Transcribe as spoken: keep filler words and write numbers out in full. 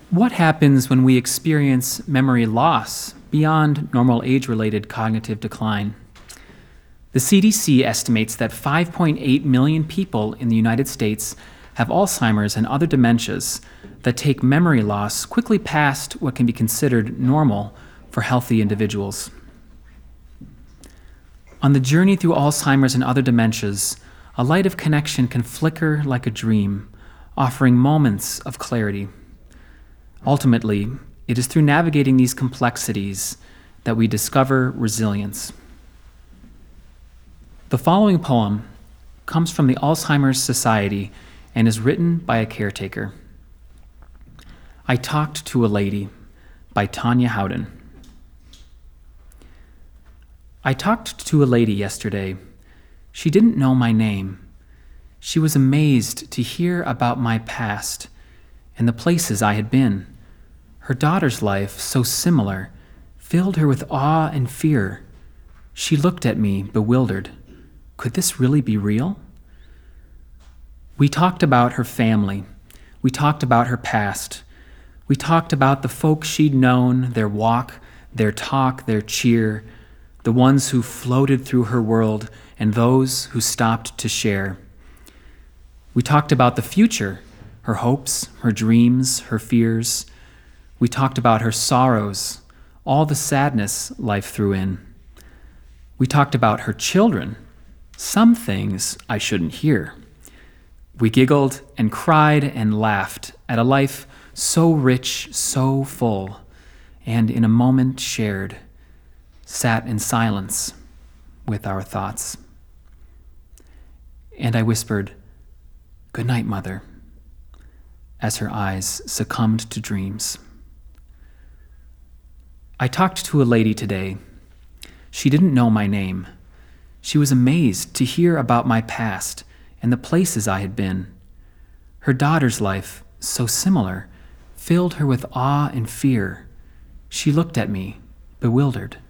What happens when we experience memory loss beyond normal age-related cognitive decline? The C D C estimates that five point eight million people in the United States have Alzheimer's and other dementias that take memory loss quickly past what can be considered normal for healthy individuals. On the journey through Alzheimer's and other dementias, a light of connection can flicker like a dream, offering moments of clarity. Ultimately, it is through navigating these complexities that we discover resilience. The following poem comes from the Alzheimer's Society and is written by a caretaker. I Talked to a Lady by Tanya Howden. I talked to a lady yesterday. She didn't know my name. She was amazed to hear about my past and the places I had been. Her daughter's life, so similar, filled her with awe and fear. She looked at me, bewildered. Could this really be real? We talked about her family. We talked about her past. We talked about the folks she'd known, their walk, their talk, their cheer, the ones who floated through her world and those who stopped to share. We talked about the future, her hopes, her dreams, her fears. We talked about her sorrows, all the sadness life threw in. We talked about her children, some things I shouldn't hear. We giggled and cried and laughed at a life so rich, so full, and in a moment shared, sat in silence with our thoughts. And I whispered, "Good night, Mother," as her eyes succumbed to dreams. I talked to a lady today. She didn't know my name. She was amazed to hear about my past and the places I had been. Her daughter's life, so similar, filled her with awe and fear. She looked at me, bewildered.